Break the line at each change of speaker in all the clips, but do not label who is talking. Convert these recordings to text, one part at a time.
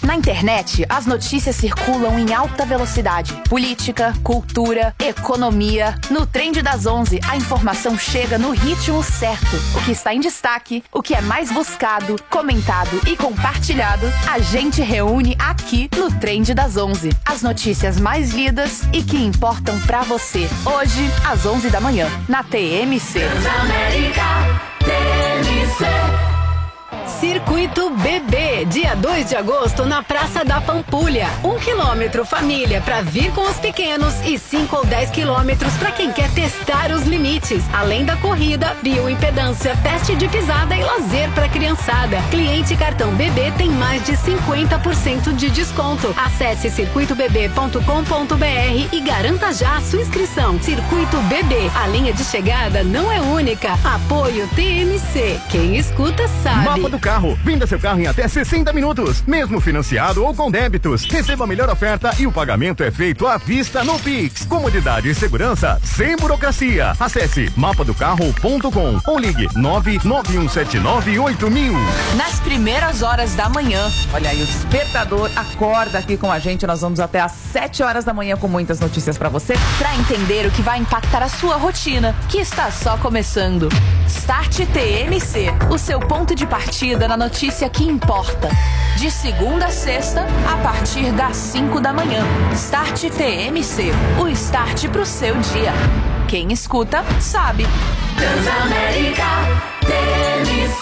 Na internet, as notícias circulam em alta velocidade. Política, cultura, economia. No Trend das 11, a informação chega no ritmo certo. O que está em destaque, o que é mais buscado, comentado e compartilhado, a gente reúne aqui no Trend das 11. As notícias mais lidas e que importam pra você. Hoje, às 11 da manhã, na TMC.
Transamérica, TMC.
Circuito Bebê, dia 2 de agosto na Praça da Pampulha. 1 quilômetro família para vir com os pequenos e 5 ou 10 quilômetros para quem quer testar os limites. Além da corrida, bioimpedância, teste de pisada e lazer para criançada. Cliente cartão Bebê tem mais de 50% de desconto. Acesse circuitobebê.com.br e garanta já a sua inscrição. Circuito Bebê, a linha de chegada não é única. Apoio TMC. Quem escuta sabe.
Mapa do carro. Venda seu carro em até 60 minutos, mesmo financiado ou com débitos. Receba a melhor oferta e o pagamento é feito à vista no Pix. Comodidade e segurança sem burocracia. Acesse mapadocarro.com ou ligue 991798000.
Nas primeiras horas da manhã, olha aí, o despertador acorda aqui com a gente. Nós vamos até às 7 horas da manhã com muitas notícias pra você.
Pra entender o que vai impactar a sua rotina, que está só começando. Start TMC, o seu ponto de partida na notícia que importa. De segunda a sexta, a partir das 5 da manhã. Start TMC, o start pro seu dia. Quem escuta, sabe.
Transamérica, TMC.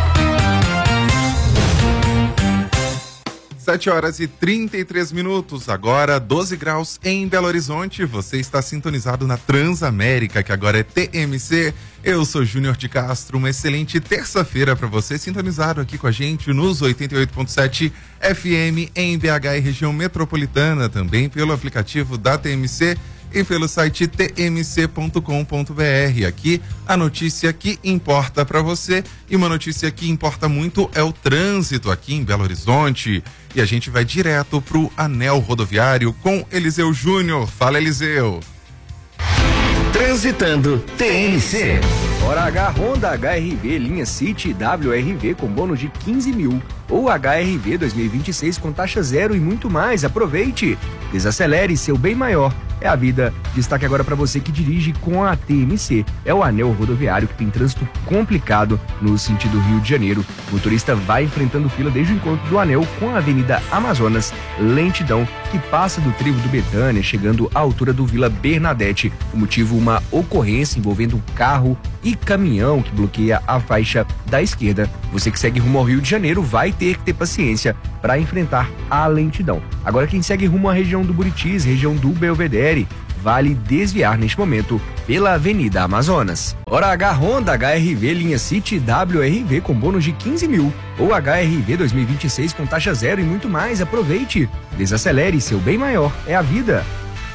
7 horas e 33 minutos, agora 12 graus em Belo Horizonte. Você está sintonizado na Transamérica, que agora é TMC. Eu sou Júnior de Castro, uma excelente terça-feira para você, sintonizado aqui com a gente nos 88.7 FM em BH e região metropolitana, também pelo aplicativo da TMC e pelo site tmc.com.br. Aqui a notícia que importa para você, e uma notícia que importa muito é o trânsito aqui em Belo Horizonte. E a gente vai direto pro anel rodoviário com Eliseu Júnior. Fala, Eliseu.
Transitando TMC.
Hora H Honda HR-V linha City WR-V com bônus de 15 mil. Ou HR-V 2026 com taxa zero e muito mais. Aproveite! Desacelere, seu bem maior é a vida. Destaque agora para você que dirige com a TMC. É o anel rodoviário que tem trânsito complicado no sentido Rio de Janeiro. O motorista vai enfrentando fila desde o encontro do anel com a Avenida Amazonas. Lentidão que passa do trevo do Betânia, chegando à altura do Vila Bernadette. O motivo, uma ocorrência envolvendo um carro e caminhão que bloqueia a faixa da esquerda. Você que segue rumo ao Rio de Janeiro vai ter que ter paciência para enfrentar a lentidão. Agora quem segue rumo à região do Buritis, região do Belvedere, vale desviar neste momento pela Avenida Amazonas. Hora H Honda HR-V linha City WR-V com bônus de 15 mil. Ou HR-V 2026 com taxa zero e muito mais. Aproveite! Desacelere, seu bem maior é a vida.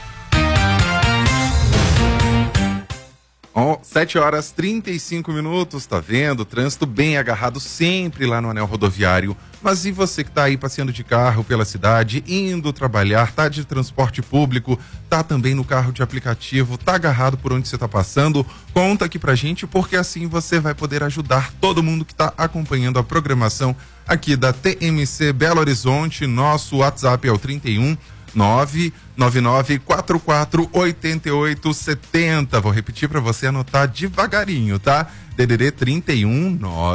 7 horas 35 minutos, tá vendo? Trânsito bem agarrado sempre lá no anel rodoviário. Mas e você que tá aí passeando de carro pela cidade, indo trabalhar, tá de transporte público, tá também no carro de aplicativo, tá agarrado por onde você tá passando? Conta aqui pra gente, porque assim você vai poder ajudar todo mundo que tá acompanhando a programação aqui da TMC Belo Horizonte. Nosso WhatsApp é o 31 999448870. Vou repetir para você anotar devagarinho, tá? DDD 31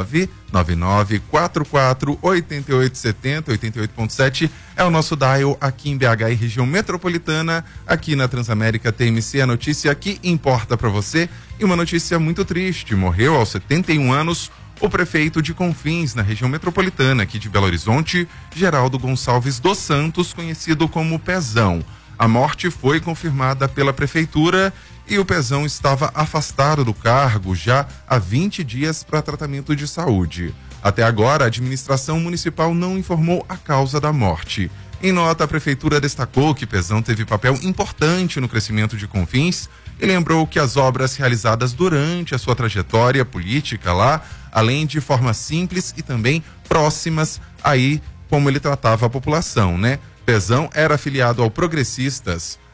999448870, 88.7 é o nosso dial aqui em BH e região metropolitana. Aqui na Transamérica TMC, a notícia que importa para você, e uma notícia muito triste. Morreu aos 71 anos o prefeito de Confins, na região metropolitana aqui de Belo Horizonte, Geraldo Gonçalves dos Santos, conhecido como Pezão. A morte foi confirmada pela prefeitura e o Pezão estava afastado do cargo já há 20 dias para tratamento de saúde. Até agora, a administração municipal não informou a causa da morte. Em nota, a prefeitura destacou que Pezão teve papel importante no crescimento de Confins e lembrou que as obras realizadas durante a sua trajetória política lá, além de forma simples e também próximas aí como ele tratava a população, né? Pezão era afiliado ao Progressistas,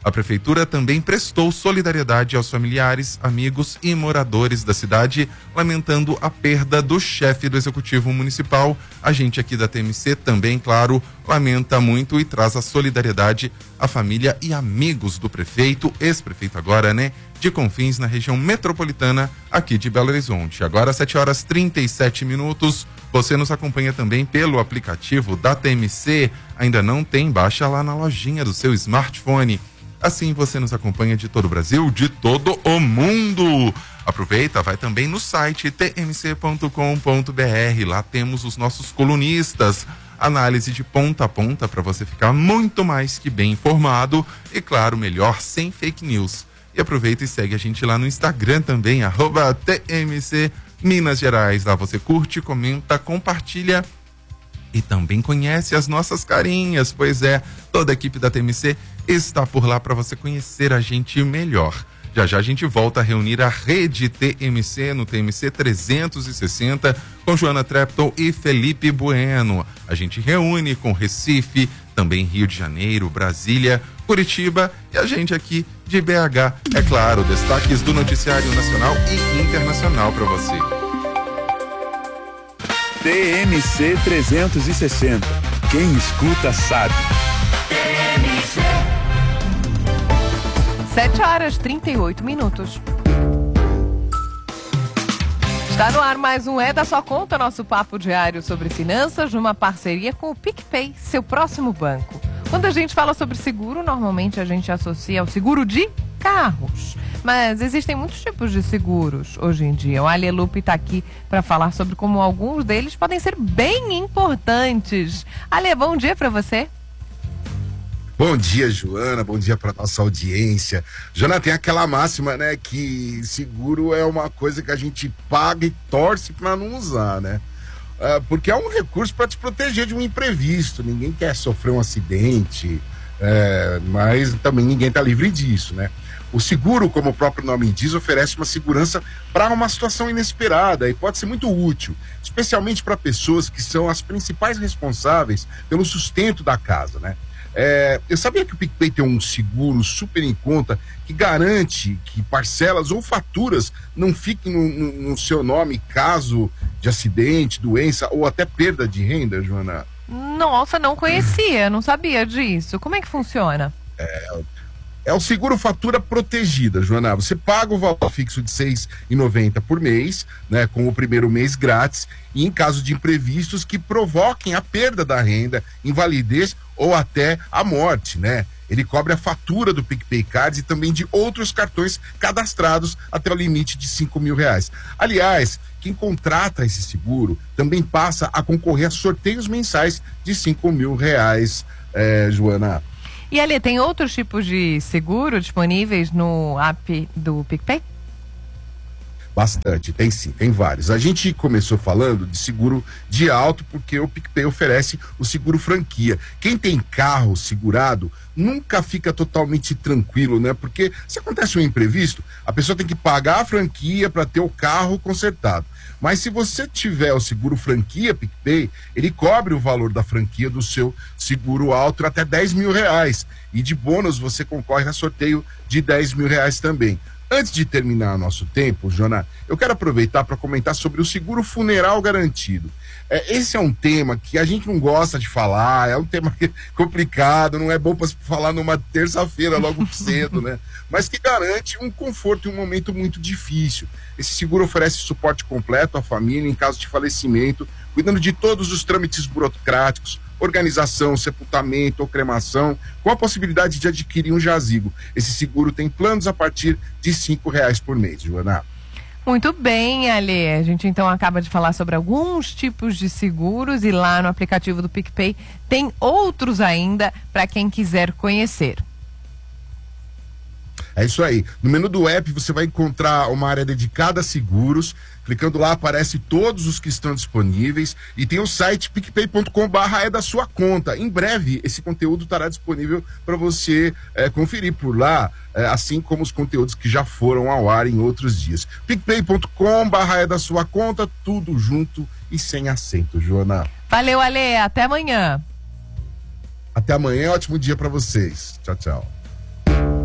A prefeitura também prestou solidariedade aos familiares, amigos e moradores da cidade, lamentando a perda do chefe do Executivo Municipal. A gente aqui da TMC também, claro, lamenta muito e traz a solidariedade à família e amigos do prefeito, ex-prefeito agora, né, de Confins, na região metropolitana aqui de Belo Horizonte. Agora 7h37. Você nos acompanha também pelo aplicativo da TMC. Ainda não tem? Baixa lá na lojinha do seu smartphone. Assim você nos acompanha de todo o Brasil, de todo o mundo. Aproveita, vai também no site tmc.com.br. Lá temos os nossos colunistas. Análise de ponta a ponta para você ficar muito mais que bem informado e, claro, melhor, sem fake news. E aproveita e segue a gente lá no Instagram também, @TMC Minas Gerais. Lá você curte, comenta, compartilha e também conhece as nossas carinhas. Pois é, toda a equipe da TMC está por lá para você conhecer a gente melhor. Já já a gente volta a reunir a rede TMC no TMC 360 com Joana Trepton e Felipe Bueno. A gente reúne com Recife, também Rio de Janeiro, Brasília, Curitiba e a gente aqui de BH. É claro, destaques do noticiário nacional e internacional para você.
TMC 360. Quem escuta sabe.
7h38. Está no ar mais um É da Sua Conta, nosso papo diário sobre finanças, numa parceria com o PicPay, seu próximo banco. Quando a gente fala sobre seguro, normalmente a gente associa ao seguro de carros. Mas existem muitos tipos de seguros hoje em dia. O Ali Lupe está aqui para falar sobre como alguns deles podem ser bem importantes. Ali, bom dia para você.
Bom dia, Joana, bom dia para nossa audiência. Joana, tem aquela máxima, né, que seguro é uma coisa que a gente paga e torce para não usar, né? Porque é um recurso para te proteger de um imprevisto. Ninguém quer sofrer um acidente, mas também ninguém está livre disso, né? O seguro, como o próprio nome diz, oferece uma segurança para uma situação inesperada e pode ser muito útil, especialmente para pessoas que são as principais responsáveis pelo sustento da casa, né? Eu sabia que o PicPay tem um seguro super em conta que garante que parcelas ou faturas não fiquem no seu nome caso de acidente, doença ou até perda de renda, Joana?
Nossa, não conhecia, não sabia disso. Como é que funciona?
É o seguro fatura protegida, Joana. Você paga o valor fixo de R$ 6,90 por mês, né, com o primeiro mês grátis, e em caso de imprevistos que provoquem a perda da renda, invalidez ou até a morte, né? Ele cobre a fatura do PicPay Cards e também de outros cartões cadastrados até o limite de R$ 5.000. Aliás, quem contrata esse seguro também passa a concorrer a sorteios mensais de R$ 5.000, Joana.
E ali, tem outros tipos de seguro disponíveis no app do PicPay?
Bastante, tem sim, tem vários. A gente começou falando de seguro de auto porque o PicPay oferece o seguro franquia. Quem tem carro segurado nunca fica totalmente tranquilo, né? Porque se acontece um imprevisto, a pessoa tem que pagar a franquia para ter o carro consertado. Mas se você tiver o seguro franquia PicPay, ele cobre o valor da franquia do seu seguro auto até R$ 10.000. E de bônus você concorre a sorteio de R$ 10.000 também. Antes de terminar nosso tempo, Joana, eu quero aproveitar para comentar sobre o seguro funeral garantido. Esse é um tema que a gente não gosta de falar, é um tema complicado, não é bom para falar numa terça-feira logo cedo, né? Mas que garante um conforto em um momento muito difícil. Esse seguro oferece suporte completo à família em caso de falecimento, cuidando de todos os trâmites burocráticos, organização, sepultamento ou cremação, com a possibilidade de adquirir um jazigo. Esse seguro tem planos a partir de R$ 5.000 por mês, Joana.
Muito bem, Ale. A gente então acaba de falar sobre alguns tipos de seguros e lá no aplicativo do PicPay tem outros ainda para quem quiser conhecer.
É isso aí. No menu do app você vai encontrar uma área dedicada a seguros. Clicando lá aparece todos os que estão disponíveis e tem o site picpay.com/é da sua conta. Em breve esse conteúdo estará disponível para você conferir por lá, assim como os conteúdos que já foram ao ar em outros dias. picpay.com/é da sua conta, tudo junto e sem acento, Joana.
Valeu, Ale. Até amanhã.
Até amanhã, ótimo dia para vocês. Tchau, tchau.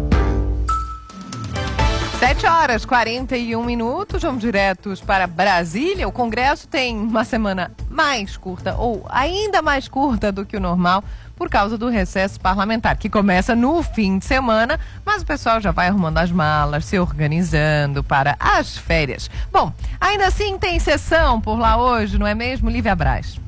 7h41, vamos diretos para Brasília. O Congresso tem uma semana mais curta, ou ainda mais curta do que o normal, por causa do recesso parlamentar, que começa no fim de semana, mas o pessoal já vai arrumando as malas, se organizando para as férias. Bom, ainda assim tem sessão por lá hoje, não é mesmo, Lívia Braz?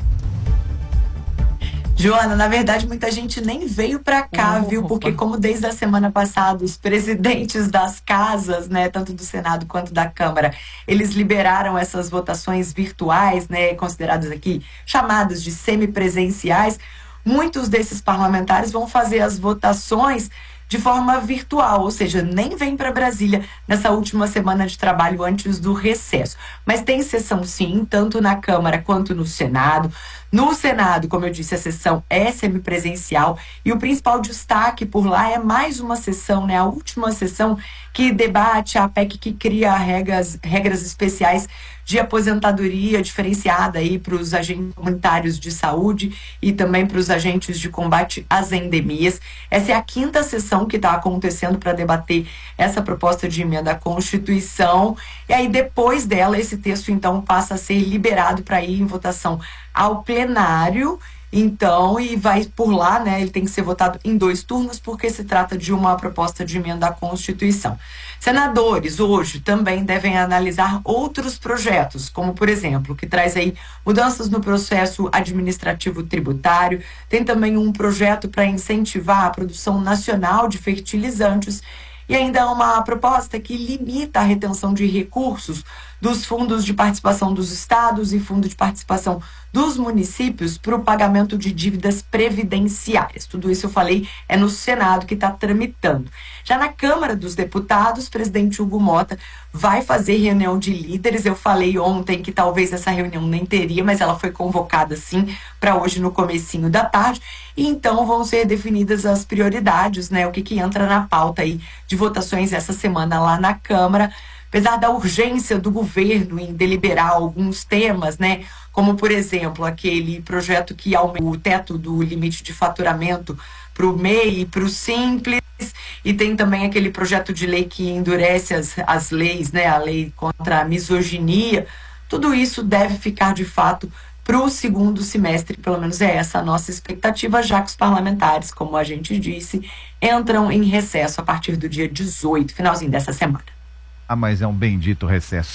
Joana, na verdade, muita gente nem veio pra cá, viu? Porque como desde a semana passada, os presidentes das casas, né, tanto do Senado quanto da Câmara, eles liberaram essas votações virtuais, né, consideradas aqui chamadas de semipresenciais, muitos desses parlamentares vão fazer as votações de forma virtual, ou seja, nem vem para Brasília nessa última semana de trabalho antes do recesso. Mas tem sessão sim, tanto na Câmara quanto no Senado. No Senado, como eu disse, a sessão é semipresencial e o principal destaque por lá é mais uma sessão, né, a última sessão que debate a PEC que cria regras especiais de aposentadoria diferenciada aí para os agentes comunitários de saúde e também para os agentes de combate às endemias. Essa é a 5ª sessão que está acontecendo para debater essa proposta de emenda à Constituição. E aí, depois dela, esse texto, então, passa a ser liberado para ir em votação ao plenário. Então, e vai por lá, né? Ele tem que ser votado em 2 turnos, porque se trata de uma proposta de emenda à Constituição. Senadores, hoje, também devem analisar outros projetos, como, por exemplo, que traz aí mudanças no processo administrativo tributário. Tem também um projeto para incentivar a produção nacional de fertilizantes e ainda uma proposta que limita a retenção de recursos dos fundos de participação dos estados e fundo de participação dos municípios para o pagamento de dívidas previdenciárias. Tudo isso eu falei é no Senado que está tramitando. Já na Câmara dos Deputados, o presidente Hugo Mota vai fazer reunião de líderes. Eu falei ontem que talvez essa reunião nem teria, mas ela foi convocada sim para hoje no comecinho da tarde. E então vão ser definidas as prioridades, né? O que entra na pauta aí de votações essa semana lá na Câmara. Apesar da urgência do governo em deliberar alguns temas, né, como, por exemplo, aquele projeto que aumenta o teto do limite de faturamento para o MEI e para o Simples, e tem também aquele projeto de lei que endurece as leis, né, a lei contra a misoginia. Tudo isso deve ficar, de fato, para o segundo semestre, pelo menos é essa a nossa expectativa, já que os parlamentares, como a gente disse, entram em recesso a partir do dia 18, finalzinho dessa semana.
Ah, mas é um bendito recesso.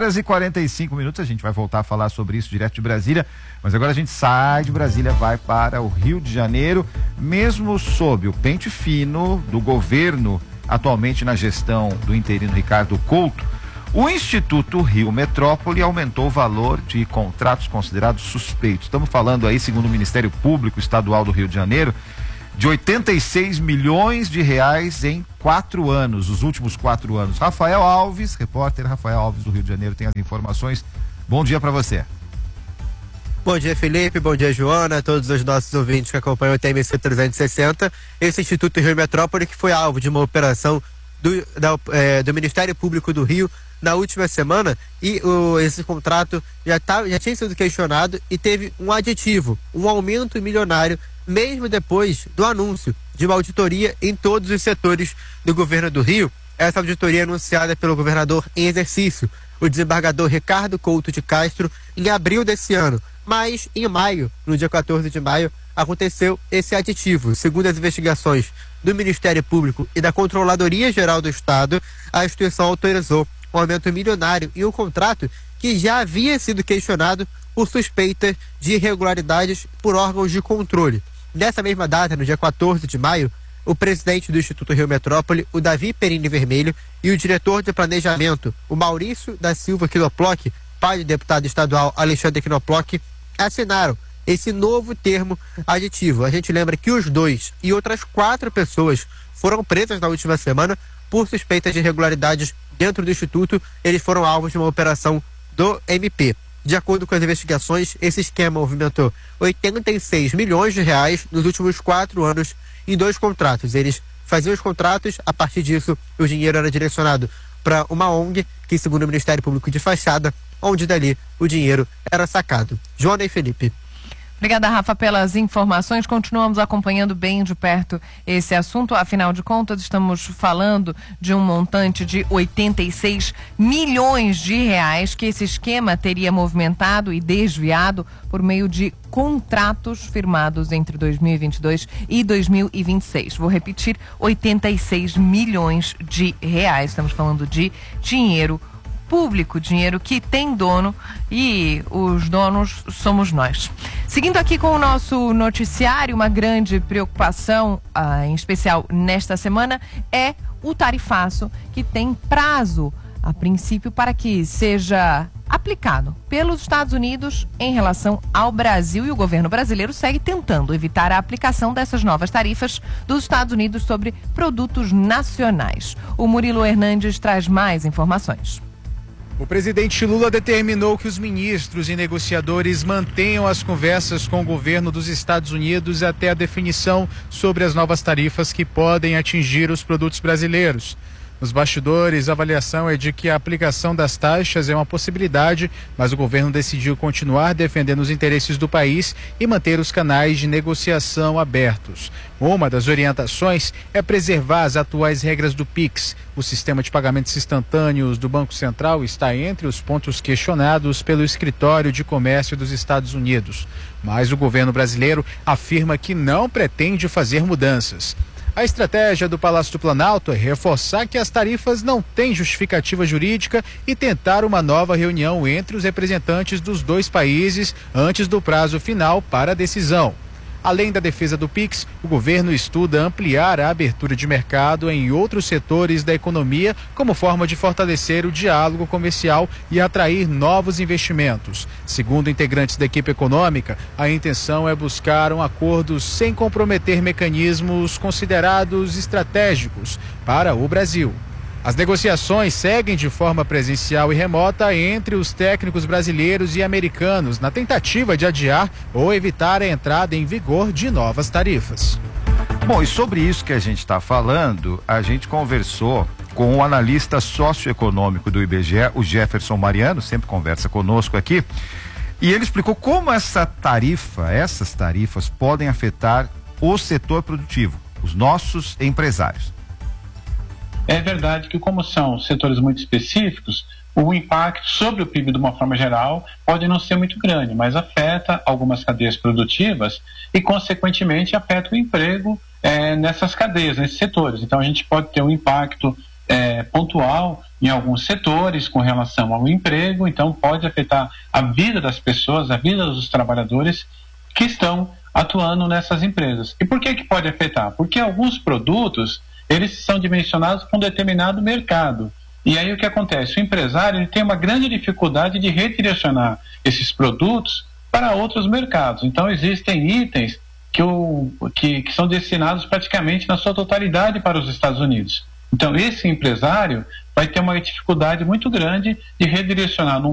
7h45, a gente vai voltar a falar sobre isso direto de Brasília, mas agora a gente sai de Brasília, vai para o Rio de Janeiro, mesmo sob o pente fino do governo, atualmente na gestão do interino Ricardo Couto, o Instituto Rio Metrópole aumentou o valor de contratos considerados suspeitos. Estamos falando aí, segundo o Ministério Público Estadual do Rio de Janeiro, de 86 milhões de reais em 4 anos, os últimos 4 anos. Rafael Alves, repórter Rafael Alves do Rio de Janeiro, tem as informações. Bom dia para você.
Bom dia, Felipe, bom dia, Joana, a todos os nossos ouvintes que acompanham o TMC 360. Esse Instituto Rio Metrópole que foi alvo de uma operação do Ministério Público do Rio na última semana, e esse contrato já tinha sido questionado e teve um aditivo, um aumento milionário, mesmo depois do anúncio de uma auditoria em todos os setores do governo do Rio. Essa auditoria anunciada pelo governador em exercício, o desembargador Ricardo Couto de Castro, em abril desse ano. Mas em maio, no dia 14 de maio, aconteceu esse aditivo. Segundo as investigações do Ministério Público e da Controladoria Geral do Estado, a instituição autorizou um aumento milionário em um contrato que já havia sido questionado por suspeita de irregularidades por órgãos de controle. Nessa mesma data, no dia 14 de maio, o presidente do Instituto Rio Metrópole, o Davi Perini Vermelho, e o diretor de planejamento, o Maurício da Silva Knoploch, pai do deputado estadual Alexandre Knoploch, assinaram esse novo termo aditivo. A gente lembra que os dois e outras 4 pessoas foram presas na última semana por suspeitas de irregularidades dentro do Instituto. Eles foram alvos de uma operação do MP. De acordo com as investigações, esse esquema movimentou 86 milhões de reais nos últimos 4 anos em 2 contratos. Eles faziam os contratos, a partir disso o dinheiro era direcionado para uma ONG, que segundo o Ministério Público de fachada, onde dali o dinheiro era sacado. Joana e Felipe.
Obrigada, Rafa, pelas informações. Continuamos acompanhando bem de perto esse assunto. Afinal de contas, estamos falando de um montante de 86 milhões de reais que esse esquema teria movimentado e desviado por meio de contratos firmados entre 2022 e 2026. Vou repetir, 86 milhões de reais. Estamos falando de dinheiro público, dinheiro que tem dono, e os donos somos nós. Seguindo aqui com o nosso noticiário, uma grande preocupação, em especial nesta semana, é o tarifaço, que tem prazo, a princípio, para que seja aplicado pelos Estados Unidos em relação ao Brasil, e o governo brasileiro segue tentando evitar a aplicação dessas novas tarifas dos Estados Unidos sobre produtos nacionais. O Murilo Hernandes traz mais informações.
O presidente Lula determinou que os ministros e negociadores mantenham as conversas com o governo dos Estados Unidos até a definição sobre as novas tarifas que podem atingir os produtos brasileiros. Nos bastidores, a avaliação é de que a aplicação das taxas é uma possibilidade, mas o governo decidiu continuar defendendo os interesses do país e manter os canais de negociação abertos. Uma das orientações é preservar as atuais regras do PIX. O sistema de pagamentos instantâneos do Banco Central está entre os pontos questionados pelo Escritório de Comércio dos Estados Unidos. Mas o governo brasileiro afirma que não pretende fazer mudanças. A estratégia do Palácio do Planalto é reforçar que as tarifas não têm justificativa jurídica e tentar uma nova reunião entre os representantes dos dois países antes do prazo final para a decisão. Além da defesa do PIX, o governo estuda ampliar a abertura de mercado em outros setores da economia como forma de fortalecer o diálogo comercial e atrair novos investimentos. Segundo integrantes da equipe econômica, a intenção é buscar um acordo sem comprometer mecanismos considerados estratégicos para o Brasil. As negociações seguem de forma presencial e remota entre os técnicos brasileiros e americanos, na tentativa de adiar ou evitar a entrada em vigor de novas tarifas.
Bom, e sobre isso que a gente está falando, a gente conversou com o analista socioeconômico do IBGE, o Jefferson Mariano, sempre conversa conosco aqui, e ele explicou como essas tarifas podem afetar o setor produtivo, os nossos empresários.
É verdade que, como são setores muito específicos, o impacto sobre o PIB de uma forma geral pode não ser muito grande, mas afeta algumas cadeias produtivas e, consequentemente, afeta o emprego nessas cadeias, nesses setores. Então, a gente pode ter um impacto pontual em alguns setores com relação ao emprego, então pode afetar a vida das pessoas, a vida dos trabalhadores que estão atuando nessas empresas. E por que pode afetar? Porque alguns produtos eles são dimensionados para um determinado mercado. E aí o que acontece? O empresário ele tem uma grande dificuldade de redirecionar esses produtos para outros mercados. Então existem itens que são destinados praticamente na sua totalidade para os Estados Unidos. Então esse empresário vai ter uma dificuldade muito grande de redirecionar num